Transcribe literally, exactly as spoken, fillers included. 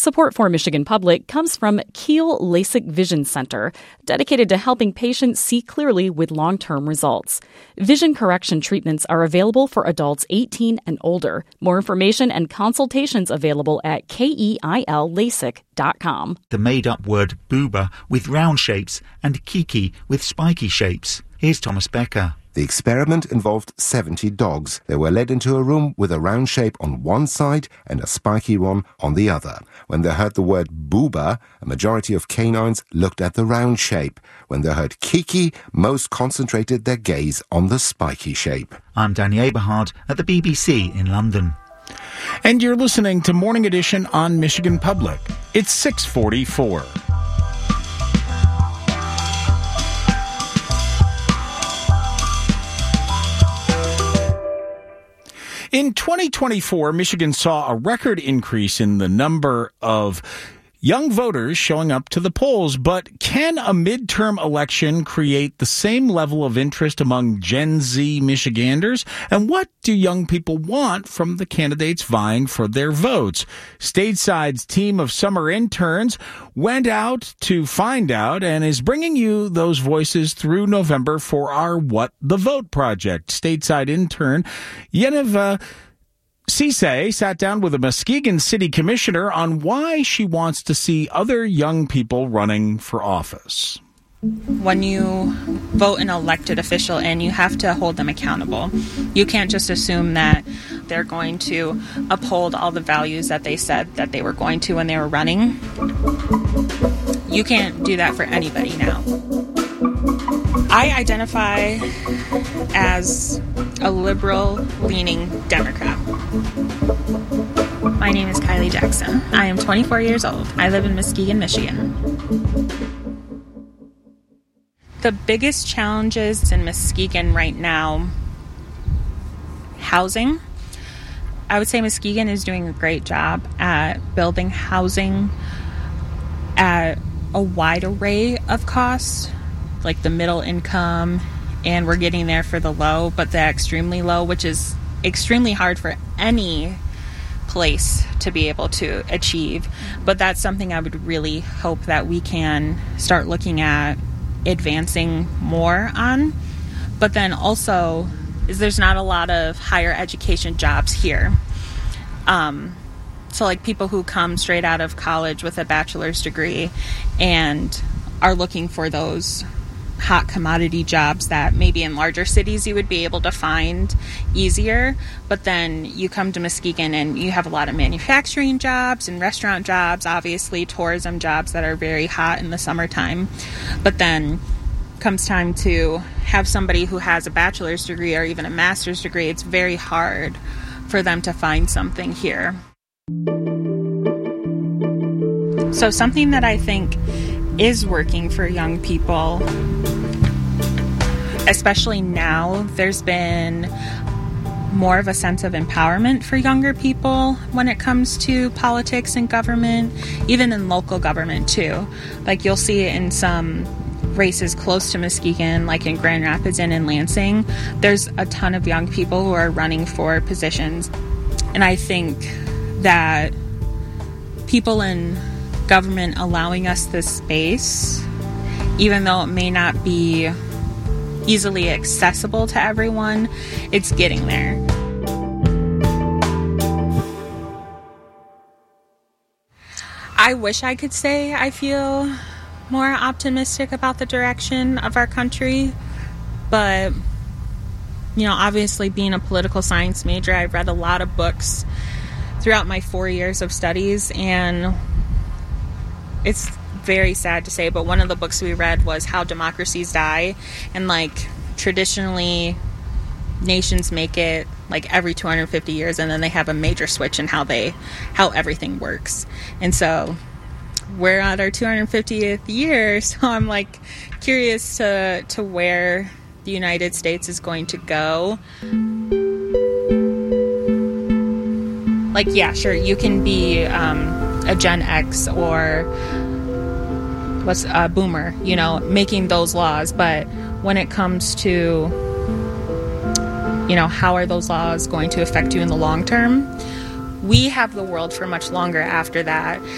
Support for Michigan Public comes from Kiel LASIK Vision Center, dedicated to helping patients see clearly with long-term results. Vision correction treatments are available for adults eighteen and older. More information and consultations available at keil lasik dot com. The made-up word booba with round shapes and kiki with spiky shapes. Here's Thomas Becker. The experiment involved seventy dogs. They were led into a room with a round shape on one side and a spiky one on the other. When they heard the word booba, a majority of canines looked at the round shape. When they heard kiki, most concentrated their gaze on the spiky shape. I'm Danny Aberhard at the B B C in London. And you're listening to Morning Edition on Michigan Public. It's six forty-four. In twenty twenty-four, Michigan saw a record increase in the number of young voters showing up to the polls. But can a midterm election create the same level of interest among Gen Z Michiganders? And what do young people want from the candidates vying for their votes? Stateside's team of summer interns went out to find out and is bringing you those voices through November for our What the Vote project. Stateside intern Yeneva Cisse sat down with a Muskegon City Commissioner on why she wants to see other young people running for office. When you vote an elected official in, you have to hold them accountable. You can't just assume that they're going to uphold all the values that they said that they were going to when they were running. You can't do that for anybody now. I identify as a liberal-leaning Democrat. My name is Kylie Jackson. I am twenty-four years old. I live in Muskegon, Michigan. The biggest challenges in Muskegon right now, housing. I would say Muskegon is doing a great job at building housing at a wide array of costs, like the middle income, and we're getting there for the low, but the extremely low, which is extremely hard for any place to be able to achieve. But that's something I would really hope that we can start looking at advancing more on. But then also is there's not a lot of higher education jobs here. Um, so like people who come straight out of college with a bachelor's degree and are looking for those hot commodity jobs that maybe in larger cities you would be able to find easier, but then you come to Muskegon and you have a lot of manufacturing jobs and restaurant jobs, obviously tourism jobs that are very hot in the summertime. But then comes time to have somebody who has a bachelor's degree or even a master's degree, it's very hard for them to find something here. So something that I think is working for young people, especially now, there's been more of a sense of empowerment for younger people when it comes to politics and government, even in local government too. Like you'll see it in some races close to Muskegon, like in Grand Rapids and in Lansing. There's a ton of young people who are running for positions. And I think that people in government allowing us this space, even though it may not be easily accessible to everyone, it's getting there. I wish I could say I feel more optimistic about the direction of our country, but you know, obviously being a political science major, I've read a lot of books throughout my four years of studies, and it's very sad to say, but one of the books we read was How Democracies Die, and like traditionally nations make it like every two hundred fifty years, and then they have a major switch in how they how everything works. And so we're at our two hundred fiftieth year, so I'm like curious to to where the United States is going to go. Like, yeah, sure, you can be um, a Gen X or what's a boomer, you know, making those laws. But when it comes to, you know, how are those laws going to affect you in the long term? We have the world for much longer after that.